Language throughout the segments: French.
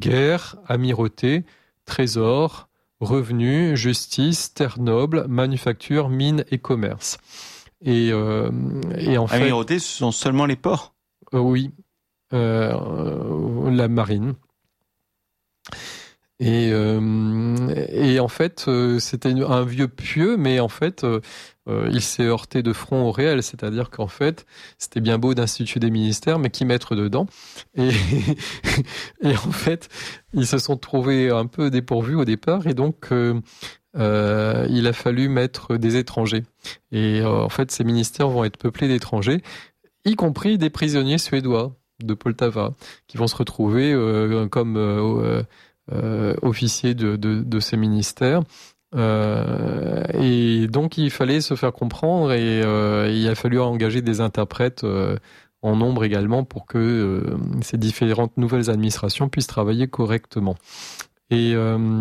guerre, amirauté, trésor, revenus, justice, terre noble, manufacture, mines et commerce. Et en fait... Amirauté, ce sont seulement les ports ? Oui, la marine. Et en fait, c'était un vieux pieux, mais en fait, il s'est heurté de front au réel. C'est-à-dire qu'en fait, c'était bien beau d'instituer des ministères, mais qui mettre dedans. Et en fait, ils se sont trouvés un peu dépourvus au départ, et donc il a fallu mettre des étrangers. Et en fait, ces ministères vont être peuplés d'étrangers, y compris des prisonniers suédois de Poltava, qui vont se retrouver comme officier de ces ministères. Et donc il fallait se faire comprendre, et il a fallu engager des interprètes en nombre également pour que ces différentes nouvelles administrations puissent travailler correctement. Et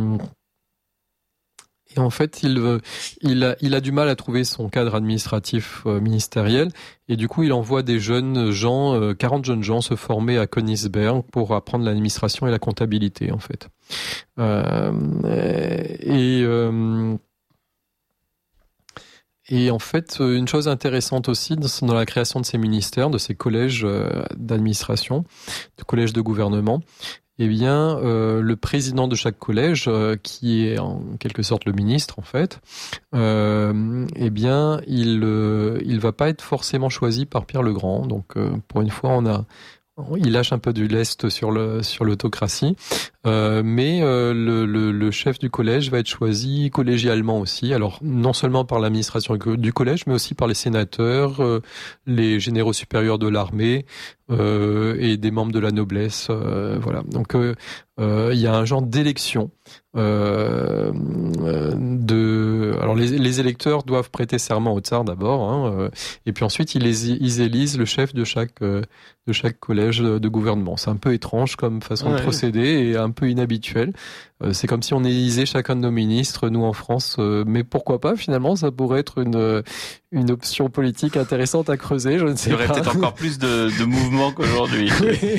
en fait, il a du mal à trouver son cadre administratif ministériel, et du coup, il envoie des jeunes gens, 40 jeunes gens, se former à Königsberg pour apprendre l'administration et la comptabilité, en fait. Et en fait, une chose intéressante aussi dans la création de ces ministères, de ces collèges d'administration, de collèges de gouvernement, eh bien, le président de chaque collège, qui est en quelque sorte le ministre en fait, eh bien, il va pas être forcément choisi par Pierre le Grand. Donc, pour une fois, il lâche un peu du lest sur l'autocratie, mais le chef du collège va être choisi collégialement aussi. Alors non seulement par l'administration du collège, mais aussi par les sénateurs, les généraux supérieurs de l'armée et des membres de la noblesse. Voilà. Donc il y a un genre d'élection. Alors les électeurs doivent prêter serment au tsar d'abord, et puis ensuite ils élisent le chef de chaque collège de gouvernement. C'est un peu étrange comme façon de procéder et un peu inhabituel. C'est comme si on élisait chacun de nos ministres, nous en France, mais pourquoi pas finalement, ça pourrait être une option politique intéressante à creuser, je ne sais pas. Il y aurait peut-être encore plus de mouvements qu'aujourd'hui.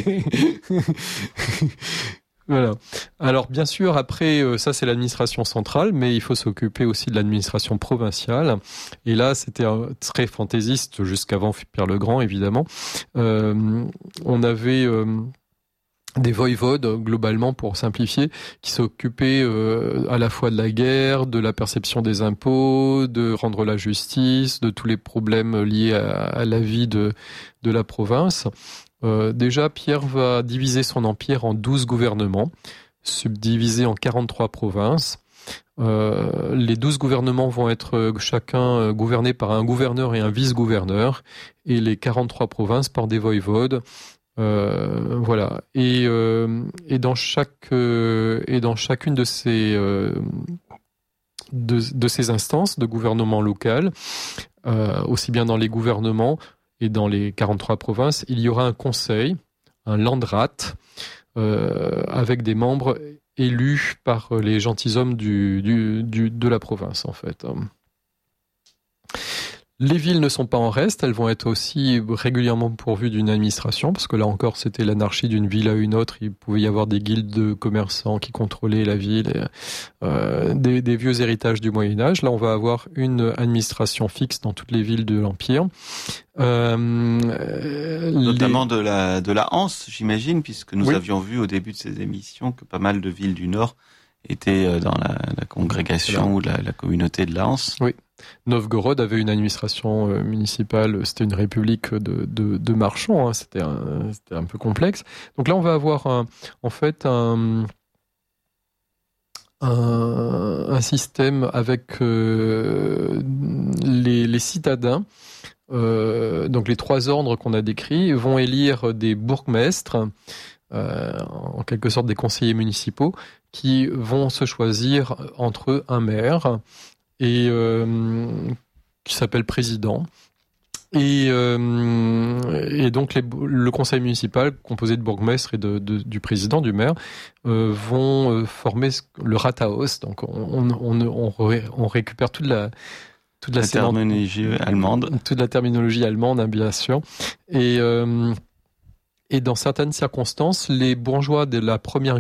Voilà. Alors bien sûr, après ça c'est l'administration centrale, mais il faut s'occuper aussi de l'administration provinciale. Et là, c'était très fantaisiste jusqu'avant Pierre le Grand, évidemment. On avait des voïvodes, globalement, pour simplifier, qui s'occupaient à la fois de la guerre, de la perception des impôts, de rendre la justice, de tous les problèmes liés à la vie de la province. Déjà, Pierre va diviser son empire en 12 gouvernements, subdivisés en 43 provinces. Les 12 gouvernements vont être chacun gouvernés par un gouverneur et un vice-gouverneur, et les 43 provinces par des voïvodes. Voilà. Et dans chacune de ces instances de gouvernement local, aussi bien dans les gouvernements et dans les 43 provinces, il y aura un conseil, un Landrat, avec des membres élus par les gentilshommes de la province, en fait. Les villes ne sont pas en reste, elles vont être aussi régulièrement pourvues d'une administration, parce que là encore c'était l'anarchie d'une ville à une autre, il pouvait y avoir des guildes de commerçants qui contrôlaient la ville, des vieux héritages du Moyen-Âge. Là on va avoir une administration fixe dans toutes les villes de l'Empire. Notamment de la Hanse, j'imagine, puisque nous avions vu au début de ces émissions que pas mal de villes du Nord étaient dans la congrégation ou la communauté de la Hanse. Oui. Novgorod avait une administration municipale, c'était une république de marchands, c'était un peu complexe. Donc là, on va avoir un système avec les citadins. Donc les 3 ordres qu'on a décrits vont élire des bourgmestres, en quelque sorte des conseillers municipaux, qui vont se choisir entre eux un maire et qui s'appelle président. Et donc le conseil municipal, composé de bourgmestre et du président, du maire, vont former le Rathaus. Donc on récupère toute la terminologie allemande. Toute la terminologie allemande, bien sûr. Et dans certaines circonstances, les bourgeois de la première